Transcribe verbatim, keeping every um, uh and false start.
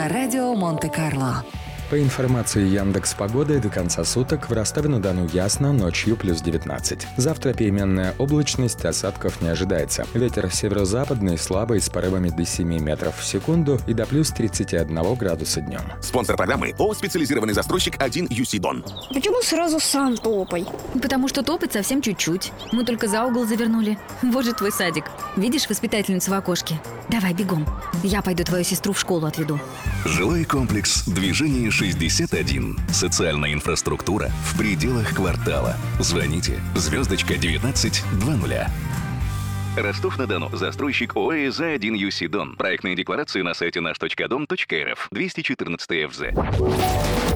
на радио Монте-Карло. По информации Яндекс.Погоды, до конца суток в Ростове-на-Дону ясно, ночью плюс девятнадцать. Завтра переменная облачность, осадков не ожидается. Ветер северо-западный, слабый, с порывами до семи метров в секунду и до плюс тридцати одного градуса днем. Спонсор программы ООО «Специализированный застройщик один ю си Дон». Почему сразу сам топай? Потому что топать совсем чуть-чуть. Мы только за угол завернули. Вот же твой садик. Видишь воспитательницу в окошке? Давай, бегом. Я пойду твою сестру в школу отведу. Жилой комплекс «Движение шестьдесят один». Социальная инфраструктура в пределах квартала. Звоните звездочка девятнадцать двадцать. Ростов-на-Дону. Застройщик ОАО «За один ю си Дон». Проектные декларации на сайте наш точка дом точка эр эф. двести четырнадцать эф зэ.